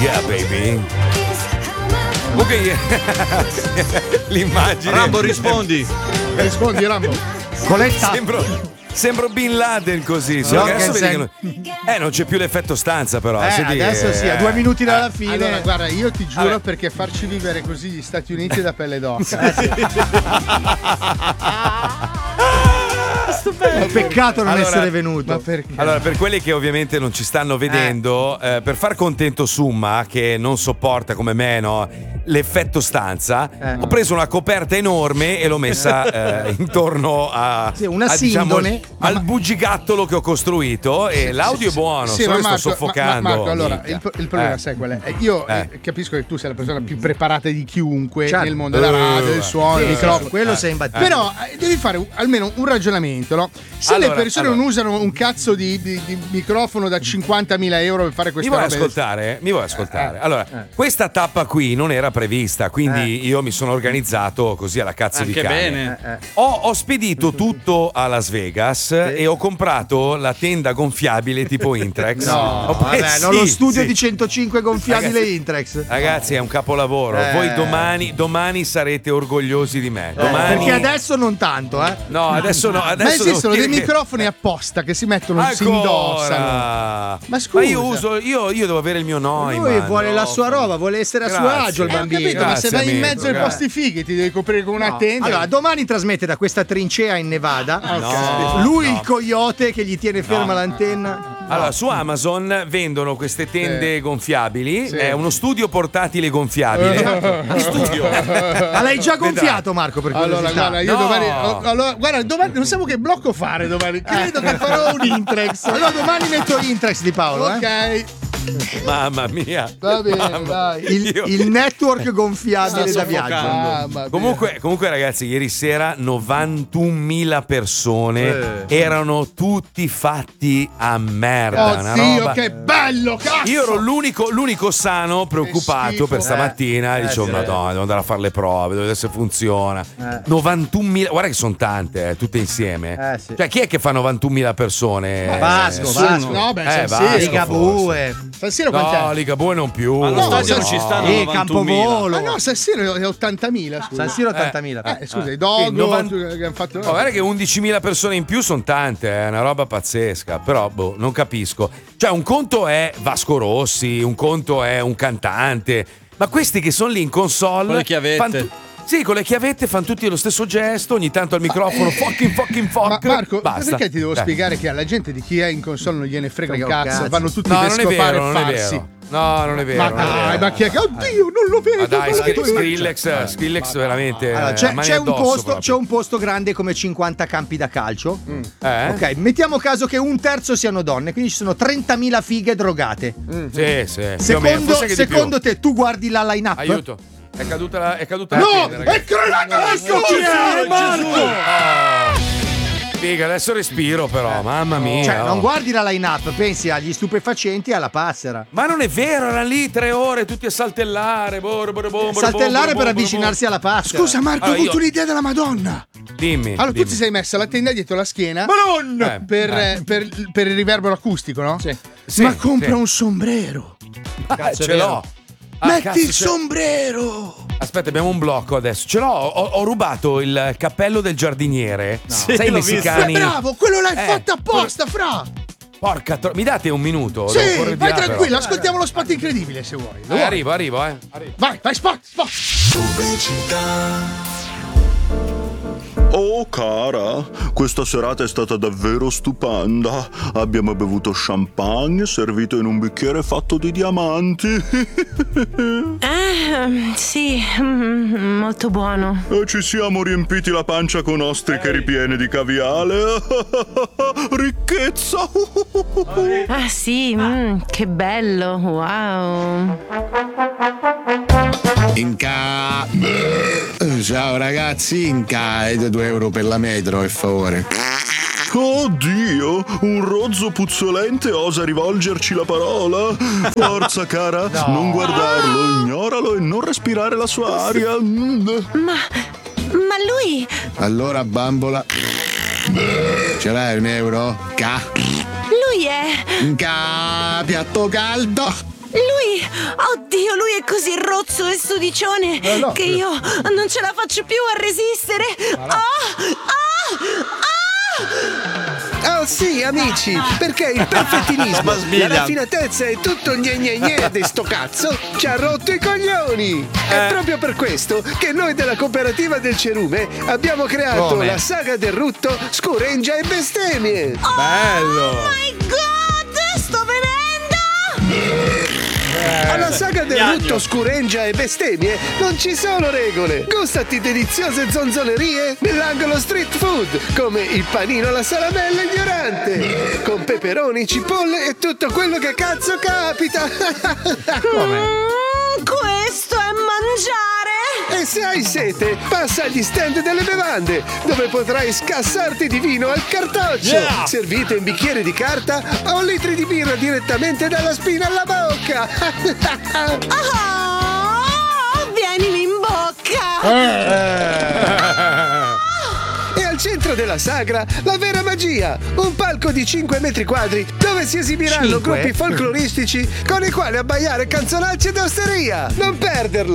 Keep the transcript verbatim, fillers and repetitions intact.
Yeah, baby. Ok, l'immagine. Rambo, rispondi. Rispondi, Rambo. Coletta. Sembro, sembro Bin Laden così. Solo che adesso vedi che non, eh, non c'è più l'effetto stanza, però. Eh, Senti, adesso sì, a due minuti dalla fine. Allora, guarda, io ti giuro, Vabbè. perché farci vivere così gli Stati Uniti è da pelle d'oca. È un peccato non Allora, essere venuto. Ma perché? Allora, per quelli che ovviamente non ci stanno vedendo, eh. per far contento Summa, che non sopporta come me, no, l'effetto stanza, Eh. ho preso una coperta enorme e l'ho messa eh, intorno a, Sì, una a, diciamo, sindone. al bugigattolo che ho costruito. E l'audio è buono, Sì, solo ma che sto Marco, soffocando. ma- Marco, allora, minchia. il, il problema Eh. sai qual è? Io Eh. eh, capisco che tu sei la persona più preparata di chiunque Certo. nel mondo della radio, del suono, Sì, del sì, microfono. su quello Eh. sei imbattibile. Però eh, devi fare un- almeno un ragionamento, no? Se Allora, le persone allora. non usano un cazzo di, di- di microfono da cinquantamila euro per fare Mi queste vuoi robe. ascoltare? Mi vuoi ascoltare? Eh, Allora, eh. questa tappa qui non era prevista, quindi Eh. io mi sono organizzato così alla cazzo di Anche cane. bene. Eh, eh. Ho, ho spedito tutto a Las Vegas e ho comprato la tenda gonfiabile tipo Intrex. No, Ho Vabbè, preso- non lo sì, studio sì. di centocinque gonfiabile Ragazzi- Intrex. Ragazzi, è un capolavoro. Eh. Voi domani, domani sarete orgogliosi di me. Eh, Domani... Perché adesso non tanto, eh. No, adesso no. Ma Adesso esistono devo dei dire che- microfoni apposta che si mettono, si indossano. Ancora. Ma scusa. io uso, io, io devo avere il mio noi. Lui vuole la sua roba, vuole essere a suo Grazie. agio il Eh, Ho bambino. capito, ma se Grazie, vai in amico, mezzo ai grazie. posti fighi ti devi coprire con una No. tenda. Allora, domani trasmette da questa trincea in Nevada. No, Lui no. il coyote che gli tiene ferma l'antenna. Allora, su Amazon vendono queste tende gonfiabili. Sì. È uno studio portatile gonfiabile. Lo studio. Ma l'hai già gonfiato, Marco? Per Allora, curiosità? guarda, io No. domani. oh, allora, guarda, domani non sapevo che blocco fare domani. Credo che farò un Intrex. Allora domani metto Intrex di Paolo, Ok, eh? Mamma mia. va bene, Mamma- dai. Il, Io- il network gonfiabile Sta da viaggio. Ah, va bene. Comunque, comunque, ragazzi, ieri sera novantunmila persone Eh. erano tutti fatti a merda. una Oddio, roba. che bello, cazzo! Io ero l'unico, l'unico sano preoccupato schifo. per stamattina. Eh, e dicevo, eh, sì. Madonna, devo andare a fare le prove, devo vedere se funziona. Eh. novantunmila, guarda che sono tante, eh, tutte insieme. Eh, sì. Cioè, chi è che fa novantunmila persone? Vasco, Eh, Vasco. No, beh, Eh, San Vasco, Siro. Ligabue. San Siro quant'è? No, Ligabue non più. Allo No, stadio non San- ci stanno Eh, novantunomila. Campovolo. Ah no, San Siro è ottantamila, scusa. San Siro ottantamila. Eh, scusa, i Dogo Sì, novanta che hanno fatto. Oh, guarda che undicimila persone in più sono tante, è una roba pazzesca, però boh, non capisco. Cioè, un conto è Vasco Rossi, un conto è un cantante, ma questi che sono lì in console Con le chiavette. fan tu- sì, con le chiavette fanno tutti lo stesso gesto, ogni tanto al microfono, fucking fucking Ma fuck. Marco, basta. perché ti devo Dai. spiegare che alla gente di chi è in console non gliene frega un Frega un cazzo, cazzo. vanno tutti No, a non è scopare vero, e non è farsi. vero. No, non è vero. Ma non è dai, vero. ma chi è che. Oddio, non lo vedo! Ma dai, ma Skri- tu- Skrillex, Skrillex veramente. Allora, eh, c'è, mani c'è un addosso posto, proprio. c'è un posto grande come cinquanta campi da calcio. Eh? Ok, mettiamo caso che un terzo siano donne, quindi ci sono trentamila fighe drogate. Sì, sì. più o meno, Secondo, forse anche di più. secondo te, tu guardi la line-up? Aiuto. È caduta la, è caduta la No! tenda, ragazzi. È crollata la Gesù, Marco! Oh. Figa, adesso respiro però, mamma mia. Cioè, oh. non guardi la line-up, pensi agli stupefacenti e alla passera. Ma non è vero, erano lì tre ore tutti a saltellare. Bor, bor, bor, bor, Saltellare bor, per bor, avvicinarsi alla passera. Scusa, Marco, Allora, ho avuto io- un'idea della Madonna. bor. Dimmi. Allora, tu dimmi. ti sei messa la tenda dietro la schiena Madonna! Eh, per, eh. per- per il riverbero acustico, no? Sì. Sì, Ma compra sì. un sombrero. Ah, Cazzo, è ce vero. l'ho. Ah, Metti cazzo, il ce- sombrero. Aspetta, abbiamo un blocco adesso. Ce l'ho, ho, ho rubato il cappello del giardiniere. Sì, Sai i l'ho visto. messicani? Ma bravo, quello l'hai Eh, fatto apposta, fra. Porca tro- mi date un minuto? Sì, Devo correre di vai là, però. tranquillo, ascoltiamo lo spot incredibile se vuoi. Lo Eh, vuoi? arrivo, arrivo, eh. Vai, vai, spot, spot. Oh cara, questa serata è stata davvero stupenda. Abbiamo bevuto champagne servito in un bicchiere fatto di diamanti. Ah, sì, mm, molto buono. E ci siamo riempiti la pancia con ostriche ripiene di caviale. Ricchezza. Ah, sì, mm, che bello, wow. Inca. Ciao ragazzi, Inca ed due euro per la metro, per favore. Oddio, un rozzo puzzolente osa rivolgerci la parola. Forza cara, non guardarlo, ignoralo e non respirare la sua aria. Ma, ma lui... Allora, bambola. Ce l'hai un euro? Ca. lui è... Inca, piatto caldo. lui, oddio, lui è così rozzo e sudicione Eh, no. che io non ce la faccio più a resistere. Ah, ah, ah! Oh sì, amici, perché il perfettinismo, la raffinatezza e tutto gne gne gne di sto cazzo ci ha rotto i coglioni. È proprio per questo che noi della cooperativa del cerume abbiamo creato Come? la saga del rutto, scureggia e bestemmie. Bello! Oh my god, sto venendo! Alla saga del rutto, scureggia e bestemmie non ci sono regole. Gustati deliziose zonzonerie nell'angolo street food, come il panino alla salamella ignorante, con peperoni, cipolle e tutto quello che cazzo capita. Mm, questo è mangiare! E se hai sete, passa agli stand delle bevande, dove potrai scassarti di vino al cartoccio, Yeah! servito in bicchieri di carta o litri di birra direttamente dalla spina alla bocca. Oh, vienimi in bocca! E al centro della sagra, la vera magia, un palco di cinque metri quadri dove si esibiranno Cinque? gruppi folcloristici con i quali abbaiare canzonacce d'osteria. Non perderlo!